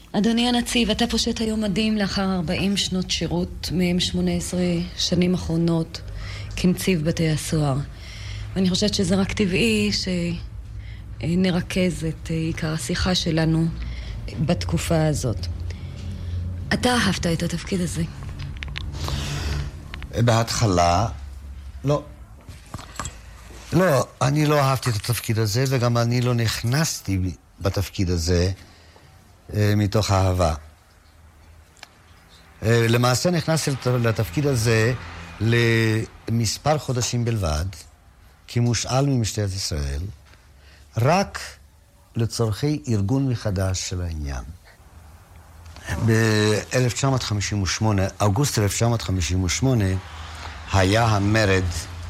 אדוני הנציב, אתה פושט היום מדים לאחר 40 שנות שירות, מהם 18 שנים אחרונות כנציב בתי הסוהר. ואני חושבת שזה רק טבעי שנרכז את עיקר השיחה שלנו בתקופה הזאת. אתה אהבת את התפקיד הזה? בהתחלה, לא. לא, אני לא אהבתי את התפקיד הזה, וגם אני לא נכנסתי בתפקיד הזה מתוך אהבה. למעשה נכנסתי לתפקיד הזה למספר חודשים בלבד, כמושאל ממשטרת ישראל, רק לצורכי ארגון מחדש של העניין. ב-1958, אוגוסט 1958, היה המרד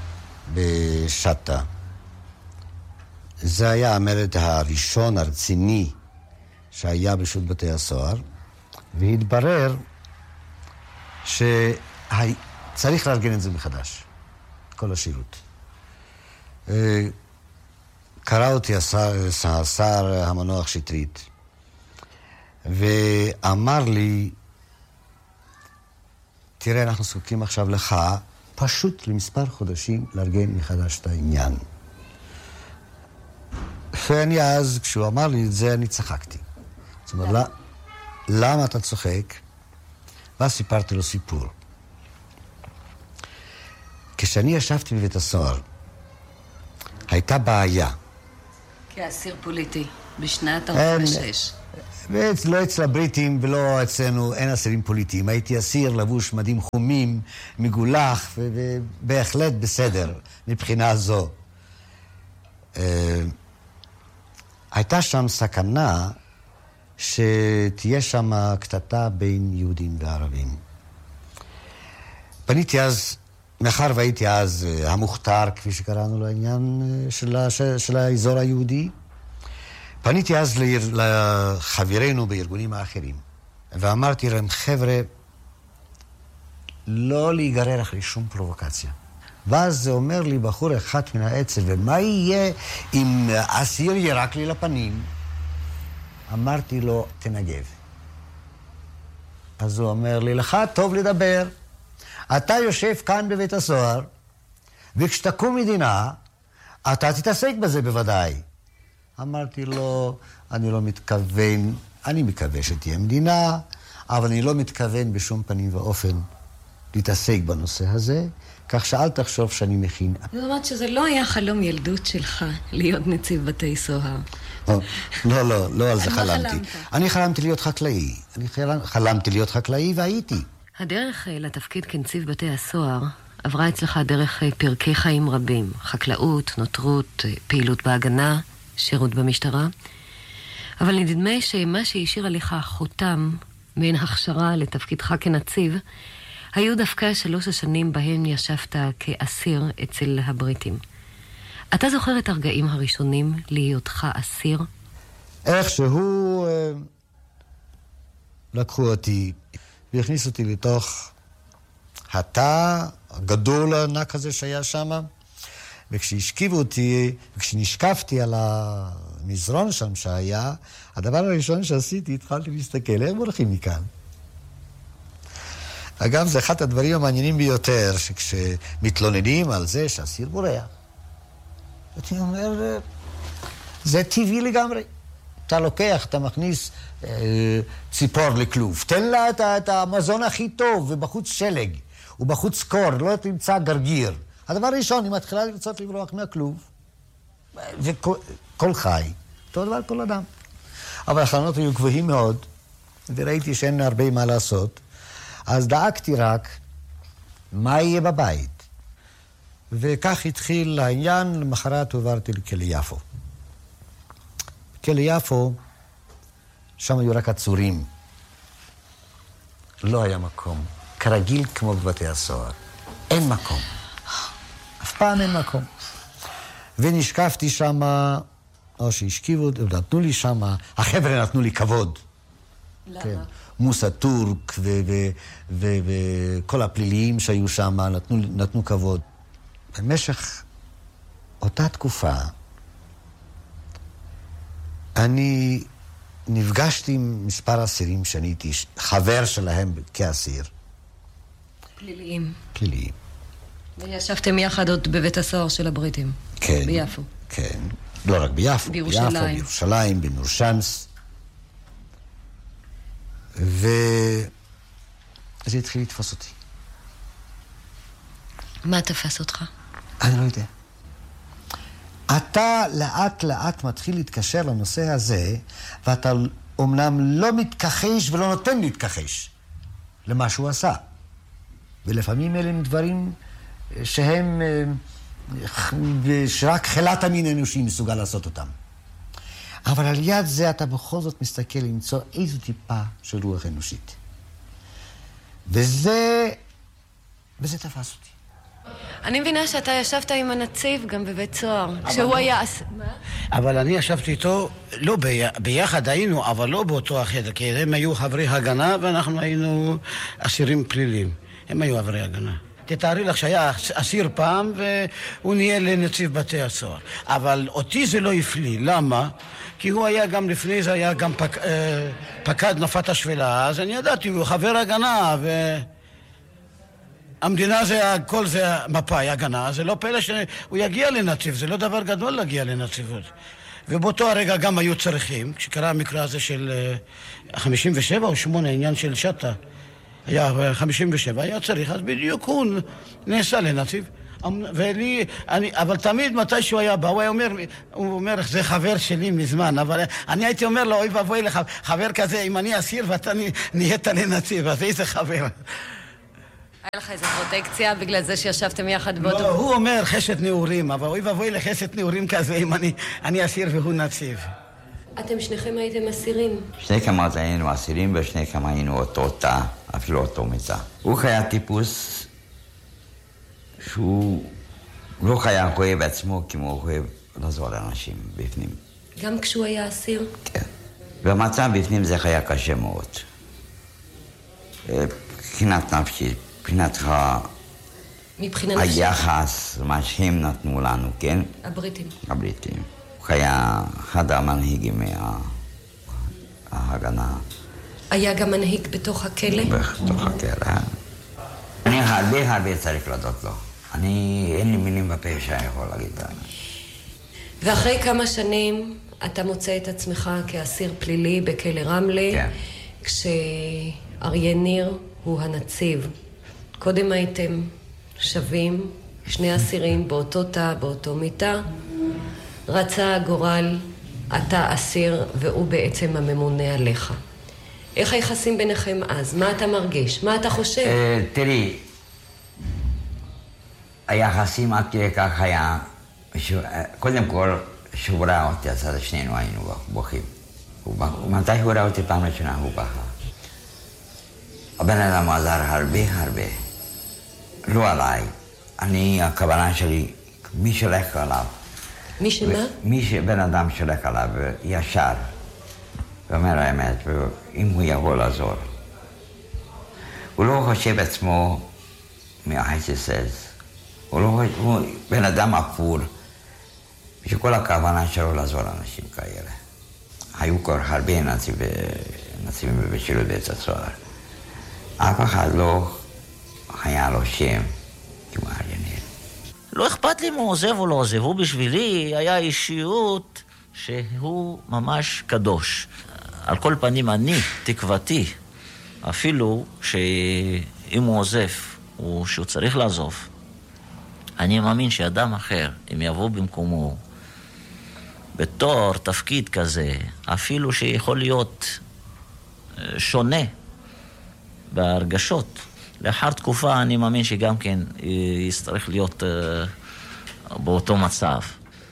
בשטה. זה היה המרד הראשון הרציני שהיה בשירות בתי הסוהר, והתברר שצריך לארגן את זה מחדש, כל השירות. קרא אותי השר המנוח שטרית, ואמר לי, תראה, אנחנו זקוקים עכשיו לך, פשוט למספר חודשים לארגן מחדש את העניין. ואני אז, כשהוא אמר לי את זה, אני צחקתי. זאת אומרת, למה אתה צוחק? ואז סיפרתי לו סיפור. כשאני ישבתי בבית הסוהר, הייתה בעיה. כאסיר פוליטי, בשנת 46. לא אצל הבריטים ולא אצלנו, אין אסירים פוליטיים. הייתי אסיר לבוש מדים חומים, מגולח, ובהחלט בסדר מבחינה זו. הייתה שם סכנה שתהיה שם קטטה בין יהודים וערבים. פניתי אז, מאחר והייתי אז המוכתר, כפי שקראנו לעניין של האזור היהודי, פניתי אז לחברינו בארגונים האחרים, ואמרתי להם, חבר'ה, לא להיגרר אחרי שום פרובוקציה. ואז זה אומר לי בחור אחד מן העצב, ומה יהיה אם אסיר ירק לי לפנים? אמרתי לו, תנגב. אז הוא אומר לי, לך טוב לדבר. אתה יושב כאן בבית הסוהר, וכשתקום מדינה, אתה תתעסק בזה בוודאי. אמרתי לו, אני לא מתכוון, אני מקווה שתהיה מדינה, אבל אני לא מתכוון בשום פנים ואופן להתעסק בנושא הזה, כך שאל תחשוב שאני מכין. זאת אומרת שזה לא היה חלום ילדות שלך להיות נציב בתי סוהר. לא על זה חלמתי. אני חלמתי להיות חקלאי. חלמתי להיות חקלאי והייתי. הדרך לתפקיד כנציב בתי הסוהר עברה אצלך דרך פרקי חיים רבים. חקלאות, נותרות, פעילות בהגנה, שירות במשטרה. אבל נדמה שמה שהשאיר עליך חותם בין הכשרה לתפקידך כנציב, היו דווקא 3 השנים בהן ישבת כאסיר אצל הבריטים. אתה זוכר את הרגעים הראשונים להיותך אסיר? איכשהו לקחו אותי והכניסו אותי לתוך התא הגדול הענק הזה שהיה שם, וכשהשכיבו אותי, וכשנשקפתי על המזרון שם שהיה, הדבר הראשון שעשיתי, התחלתי להסתכל, הם הולכים מכאן. אגב, זה אחד הדברים המעניינים ביותר, שכשמתלוננים על זה שאסיר בורח. אני אומר, זה טבעי לגמרי. אתה לוקח, אתה מכניס ציפור לכלוב. תן לה את המזון הכי טוב, ובחוץ שלג, ובחוץ קור, לא תמצא גרגיר. הדבר הראשון, היא מתחילה לרצות לברוח מהכלוב. וכל חי, אותו דבר כל אדם. אבל החלונות היו גבוהים מאוד, וראיתי שאין הרבה מה לעשות. אז דאגתי רק מה יהיה בבית. וכך התחיל העניין, למחרת עברתי לכלא יפו. כלא יפו, שם היו רק עצורים. לא היה מקום. כרגיל כמו בבתי הסוהר. אין מקום. אף פעם אין מקום. ונשקפתי שם, או שהשכיבו, נתנו לי שם, החבר'ה נתנו לי כבוד. למה? כן. מוסא טורק וכל הפליליים שהיו שם נתנו כבוד. במשך אותה תקופה אני נפגשתי עם מספר אסירים שאני הייתי חבר שלהם כאסיר. פליליים. פליליים. וישבתם יחד עוד בבית הסוהר של הבריטים. כן. ביפו. כן. לא רק ביפו. בירושלים. ביפו, בירושלים, בנור שמס. וזה התחיל לתפוס אותי. מה תפס אותך? אני לא יודע. אתה לאט לאט מתחיל להתקשר לנושא הזה, ואתה אומנם לא מתכחש ולא נותן להתכחש למה שהוא עשה. ולפעמים אלה הם דברים שהם שרק חילת המין האנושי מסוגל לעשות אותם. אבל על יד זה אתה בכל זאת מסתכל למצוא איזו טיפה של רוח אנושית. וזה תפס אותי. אני מבינה שאתה ישבת עם הנציב גם בבית סוהר, כשהוא היה... אבל אני ישבתי איתו, לא ביחד היינו, אבל לא באותו החדר, כי הם היו חברי הגנה ואנחנו היינו אסירים פליליים. הם היו חברי הגנה. תתארי לך שהיה אסיר פעם והוא נהיה לנציב בתי הסוהר. אבל אותי זה לא הפליא. למה? כי הוא היה גם לפני זה, היה גם פקד נפת השפלה, אז אני ידעתי, הוא חבר הגנה המדינה זה, הכל זה מפאי, הגנה, זה לא פלא שהוא יגיע לנציב, זה לא דבר גדול להגיע לנציבות. ובאותו הרגע גם היו צריכים, כשקרה המקרה הזה של 57 או 8, העניין של שטה, היה 57, היה צריך, אז בדיוק הוא נעשה לנציב. אבל תמיד מתי שהוא היה בא, הוא אומר, זה חבר שלי מזמן, אבל אני הייתי אומר לו, אוי ואבוי לך, חבר כזה, אם אני אסיר ואתה נהיית לנציב, אז איזה חבר. היה לך איזו פרוטקציה בגלל זה שישבתם יחד באותו... לא, הוא אומר חשת נעורים, אבל אוי ואבוי לחשת נעורים כזה אם אני אסיר והוא נציב. אתם שניכם הייתם אסירים? שני כמה היינו אסירים ושני כמה היינו אותו תא, אפילו אותו מיטה. הוא היה טיפוס שהוא לא היה חייב עצמו כמו הוא חייב לעזור לאנשים בפנים. גם כשהוא היה אסיר? כן. והמצב בפנים זה היה קשה מאוד. מבחינת נפשית, מבחינת היחס, מה שהם נתנו לנו, כן? הבריטים. הבריטים. הוא היה אחד המנהיגים מההגנה. היה גם מנהיג בתוך הכלא? בתוך הכלא. אני הרבה צריך להודות לו. אין לי מילים בפה שאני יכול להגיד. ואחרי כמה שנים אתה מוצא את עצמך כאסיר פלילי בכלא רמלה, כן. כשאריה ניר הוא הנציב. קודם הייתם שווים, שני אסירים באותו תא, באותו מיטה. רצה הגורל, אתה אסיר והוא בעצם הממונה עליך. איך היחסים ביניכם אז? מה אתה מרגיש? מה אתה חושב? תראי, היחסים עד כדי כך היה, קודם כל, שהוא ראה אותי, הצד שנינו היינו בוכים. מתי שהוא ראה אותי פעם ראשונה, הוא בכה. הבן אדם עזר הרבה. לא עליי. הכוונה שלי, מי שולח עליו. מי שמה? בן אדם שולח עליו ישר. ואומר האמת, אם הוא יכול לעזור. הוא לא חושב עצמו מהחייסס. הוא בן אדם אפור. שכל הכוונה שלו לעזור לאנשים כאלה. היו כבר הרבה נציבים בשירות בית הסוהר. אף אחד לא היה לו שם כמו אריה ניר. לא אכפת לי אם הוא עוזב או לא עוזב. הוא בשבילי היה אישיות שהוא ממש קדוש. על כל פנים אני, תקוותי, אפילו שאם הוא עוזב או שהוא צריך לעזוב, אני מאמין שאדם אחר, אם יבוא במקומו, בתור תפקיד כזה, אפילו שיכול להיות שונה בהרגשות, לאחר תקופה אני מאמין שגם כן יצטרך להיות באותו מצב.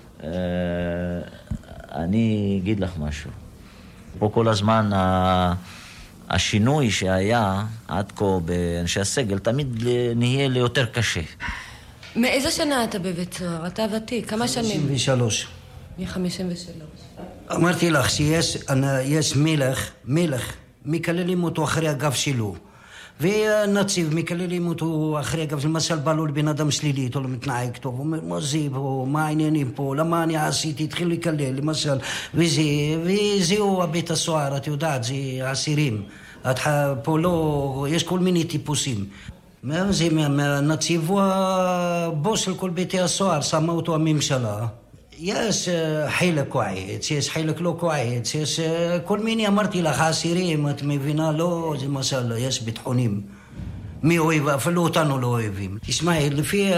אני אגיד לך משהו. פה כל הזמן השינוי שהיה עד כה באנשי הסגל תמיד נהיה ליותר קשה. מאיזה שנה אתה בבית סוהר? אתה ותיק, כמה שנים? 53. מ-53. אמרתי לך שיש מלך, מקללים אותו אחרי הגב שלו. והנציב מקללים אותו אחרי, אגב, למשל בא לו לבן אדם שלילי, איתו לא מתנהג טוב, הוא אומר, מה זה פה, מה העניינים פה, למה אני עשיתי, התחיל לקלל, למשל, וזהו הבית הסוהר, את יודעת, זה האסירים, פה לא, יש כל מיני טיפוסים. הנציב הוא הבוס של כל ביתי הסוהר, שמה אותו הממשלה. יש חלק כועץ, יש חלק לא כועץ, יש כל מיני, אמרתי לך, האסירים, את מבינה, לא, זה משל, יש ביטחונים. מי אוהב, אפילו אותנו לא אוהבים. תשמעי, לפי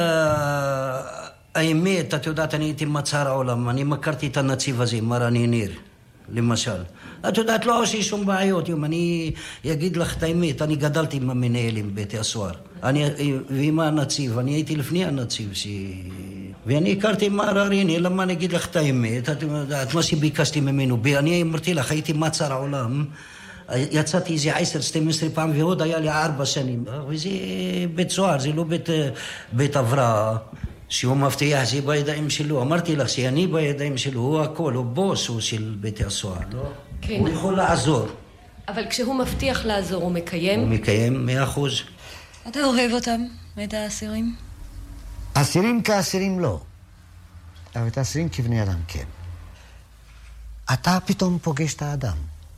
האמת, את יודעת, אני הייתי מצער העולם, אני מכרתי את הנציב הזה, מר אני ניר, למשל. את יודעת, לא עושה שום בעיות, אני אגיד לך את האמת, אני גדלתי עם המנהלים ביתי הסוהר. ועם הנציב, אני הייתי לפני הנציב, ואני הכרתי עם מר אריני, למה אני אגיד לך את האמת, את יודעת, מה שביקשתי ממנו, אני אמרתי לך, הייתי מצער העולם, יצאתי איזה 10-12 פעם, ועוד היה לי 4 שנים, וזה בית סוהר, זה לא בית הבראה. שהוא מבטיח זה בידיים שלו. אמרתי לך שאני בידיים שלו, הוא הכל, הוא בוס, הוא של בית הסוהר, לא? כן. הוא יכול לעזור. אבל כשהוא מבטיח לעזור, הוא מקיים? הוא מקיים 100%. אתה אוהב אותם, את האסירים? אסירים כאסירים לא. אבל את האסירים כבני אדם כן. אתה פתאום פוגש את האדם.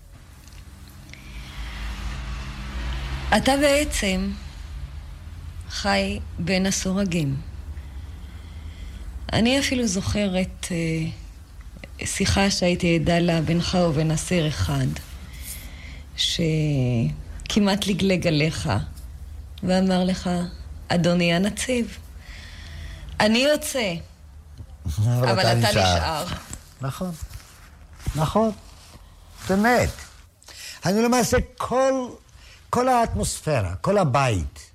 אתה בעצם חי בין הסורגים. אני אפילו זוכרת שיחה שהייתי עדה לה בינך ובין אסיר אחד, שכמעט לגלג עליך, ואמר לך, אדוני הנציב, אני יוצא, אבל אתה נשאר. נכון, נכון, באמת. אני למעשה כל האטמוספירה, כל הבית,